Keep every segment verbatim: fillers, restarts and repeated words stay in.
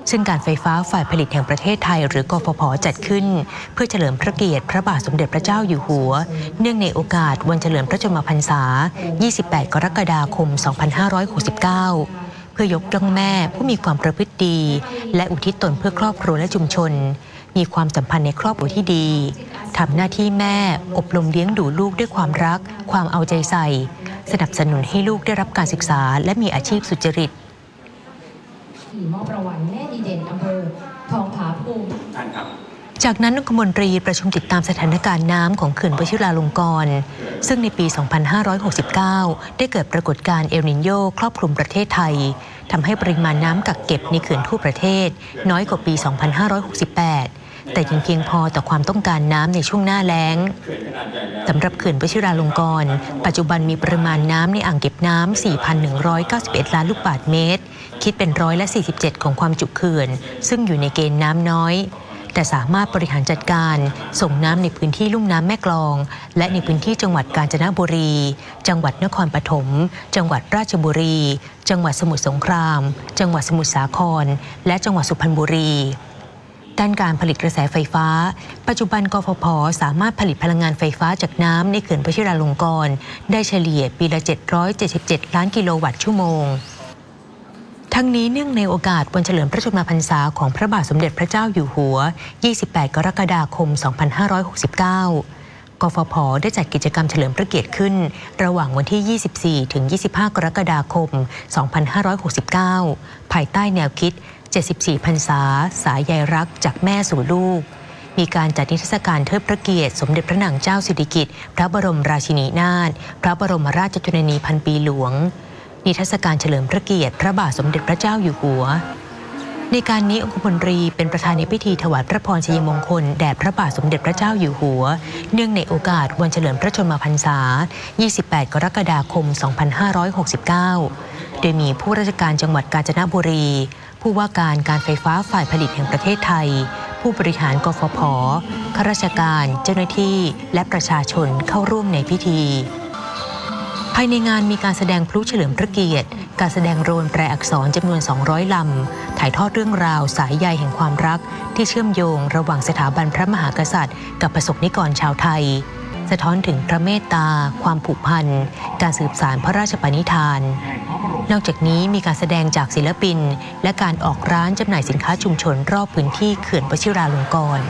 ซึ่งการไฟฟ้าฝ่ายผลิตแห่งประเทศไทยหรือกฟผ.จัดขึ้นเพื่อเฉลิมพระเกียรติพระบาทสมเด็จพระเจ้าอยู่หัวเนื่องในโอกาสวันเฉลิมพระชนมพรรษา ยี่สิบแปด กรกฎาคม สองพันห้าร้อยหกสิบเก้า เพื่อยกย่องแม่ผู้มีความประพฤติดีและอุทิศตนเพื่อครอบครัวและชุมชนมีความสัมพันธ์ในครอบครัวที่ดีทำหน้าที่แม่อบรมเลี้ยงดูลูกด้วยความรักความเอาใจใส่สนับสนุนให้ลูกได้รับการศึกษาและมีอาชีพสุจริตมอบรางวัลแม่ดีเด่นอำเภอทองผาภูมิจากนั้นองคมนตรีประชุมติดตามสถานการณ์น้ำของเขื่อนวชิราลงกรณ์ซึ่งในปี สองพันห้าร้อยหกสิบเก้า ได้เกิดปรากฏการณ์เอลนิโญครอบคลุมประเทศไทยทำให้ปริมาณน้ำกักเก็บในเขื่อนทั่วประเทศน้อยกว่าปี สองพันห้าร้อยหกสิบแปด แต่ยังเพียงพอต่อความต้องการน้ำในช่วงหน้าแล้งสำหรับเขื่อนวชิราลงกรณ์ปัจจุบันมีปริมาณน้ำในอ่างเก็บน้ำ สี่พันหนึ่งร้อยเก้าสิบเอ็ด ล้านลูกบาศก์เมตรคิดเป็นร้อยละ สี่สิบเจ็ด ของความจุเขื่อนซึ่งอยู่ในเกณฑ์น้ำน้อยแต่สามารถบริหารจัดการส่งน้ำในพื้นที่ลุ่มน้ำแม่กลองและในพื้นที่จังหวัดกาญจนบุรีจังหวัดนครปฐมจังหวัดราชบุรีจังหวัดสมุทรสงครามจังหวัดสมุทรสาครและจังหวัดสุพรรณบุรีด้านการผลิตกระแสไฟฟ้าปัจจุบันกฟผ.สามารถผลิตพลังงานไฟฟ้าจากน้ำในเขื่อนวชิราลงกรณ์ได้เฉลี่ยปีละเจ็ดร้อยเจ็ดสิบเจ็ดล้านกิโลวัตต์ชั่วโมงทั้งนี้เนื่องในโอกาสวันเฉลิมพระชนมพรรษาของพระบาทสมเด็จพระเจ้าอยู่หัว ยี่สิบแปด กรกฎาคม สองพันห้าร้อยหกสิบเก้า กฟผ.ได้จัดกิจกรรมเฉลิมพระเกียรติขึ้นระหว่างวันที่ ยี่สิบสี่ ถึง ยี่สิบห้า กรกฎาคม สองพันห้าร้อยหกสิบเก้า ภายใต้แนวคิด เจ็ดสิบสี่ พรรษาสายใยรักจากแม่สู่ลูกมีการจัดนิทรรศการเทิดพระเกียรติสมเด็จพระนางเจ้าสิริกิติ์พระบรมราชินีนาถพระบรมราชชนนีพันปีหลวงนิทรรศการเฉลิมพระเกียรติพระบาทสมเด็จพระเจ้าอยู่หัวในการนี้องคมนตรีเป็นประธานในพิธีถวายพระพรชัยมงคลแด่พระบาทสมเด็จพระเจ้าอยู่หัวเนื่องในโอกาสวันเฉลิมพระชนมพรรษา ยี่สิบแปด กรกฎาคม สองพันห้าร้อยหกสิบเก้า โดยมีผู้ราชการจังหวัดกาญจนบุรีผู้ว่าการการไฟฟ้าฝ่ายผลิตแห่งประเทศไทยผู้บริหารกฟผ.ข้าราชการเจ้าหน้าที่และประชาชนเข้าร่วมในพิธีภายในงานมีการแสดงพลุเฉลิมพระเกียรติการแสดงโรนแปลอักษรจำนวนสองร้อยลำถ่ายทอดเรื่องราวสายใยแห่งความรักที่เชื่อมโยงระหว่างสถาบันพระมหากษัตริย์กับประสบนิกรชาวไทยสะท้อนถึงพระเมตตาความผูกพันการสืบสานพระราชปณิธานนอกจากนี้มีการแสดงจากศิลปินและการออกร้านจำหน่ายสินค้าชุมชนรอบพื้นที่เขื่อนวชิราลงกรณ์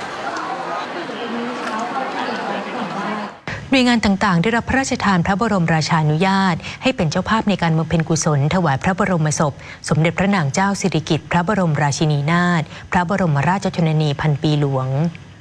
หน่วยงานต่างๆได้รับพระราชทานพระบรมราชานุญาตให้เป็นเจ้าภาพในการบำเพ็ญกุศลถวายพระบรมศพสมเด็จพระนางเจ้าสิริกิติ์พระบรมราชินีนาถพระบรมราชชนนีพันปีหลวง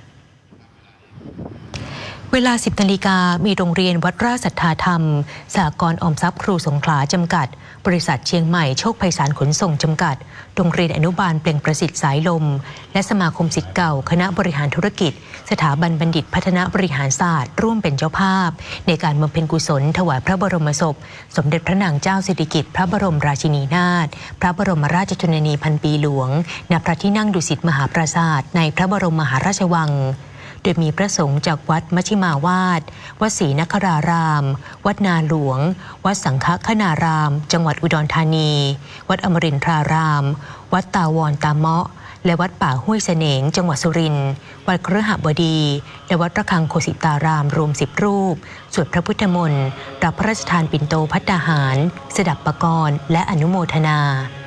เวลา สิบ นาฬิกามีโรงเรียนวัดราชศรัทธาธรรมสหกรณ์ออมทรัพย์ครูสงขลาจำกัดบริษัทเชียงใหม่โชคไพศาลขนส่งจำกัดโรงเรียนอนุบาลเปล่งประสิทธิ์สายลมและสมาคมศิษย์เก่าคณะบริหารธุรกิจสถาบันบัณฑิตพัฒนาบริหารศาสตร์ร่วมเป็นเจ้าภาพในการบำเพ็ญกุศลถวายพระบรมศพสมเด็จพระนางเจ้าสิริกิติ์พระบรมราชินีนาถพระบรมราชชนนีพันปีหลวงณพระที่นั่งดุสิตมหาปราสาทในพระบรมมหาราชวังโดยมีพระสงฆ์จากวัดมัชฌิมาวาสวัดศรีนครารามวัดนาหลวงวัดสังฆคนารามจังหวัดอุดรธานีวัดอมรินทรารามวัดตาวรตาเมาะและวัดป่าห้วยเสนงจังหวัดสุรินทร์วัดคฤหบดีและวัดระฆังโคสิตารามรวมสิบรูปสวดพระพุทธมนต์รับพระราชทานปิ่นโตภัตตาหารสดับปกรณ์และอนุโมทนา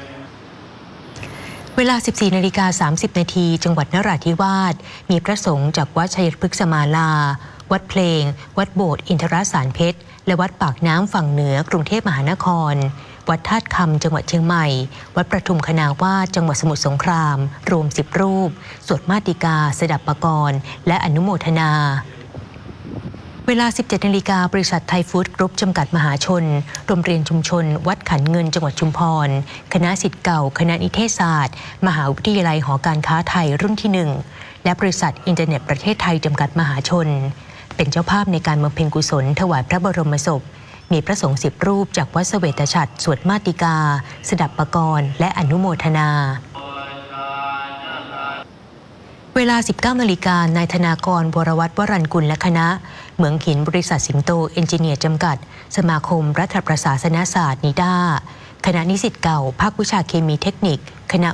เวลา สิบสี่ นาฬิกา สามสิบ นาทีจังหวัดนราธิวาสมีพระสงฆ์จากวัดชัยพฤกษมาลาวัดเพลงวัดโบสถ์อินทรสารเพชรและวัดปากน้ำฝั่งเหนือกรุงเทพมหานครวัดธาตุคำจังหวัดเชียงใหม่วัดประทุมคณาวาสจังหวัดสมุทรสงครามรวมสิบรูปสวดมาติกาสดับปกรณ์และอนุโมทนาเวลา สิบเจ็ด นาฬิกาบริษัทไทยฟู้ดกรุ๊ปจำกัดมหาชนโรงเรียนชุมชนวัดขันเงินจังหวัดชุมพรคณะศิษย์เก่าคณะนิเทศศาสตร์มหาวิทยาลัยหอการค้าไทยรุ่นที่หนึ่งและบริษัทอินเทอร์เน็ตประเทศไทยจำกัดมหาชนเป็นเจ้าภาพในการบำเพ็ญกุศลถวายพระบรมศพมีพระสงฆ์สิบรูปจากวัดเสวตฉัตรสวดมาติกาสดับปกรณ์และอนุโมทนา เวลา สิบเก้า นาฬิกานายธนากรวรวัฒน์วรัญกุลและคณะเหมืองหินบริษัทสิงโตเอนจิเนียร์จำกัดสมาคมรัฐประศาสนศาสตร์นิด้าคณะนิสิตเก่าภาควิชาเคมีเทคนิคคณะ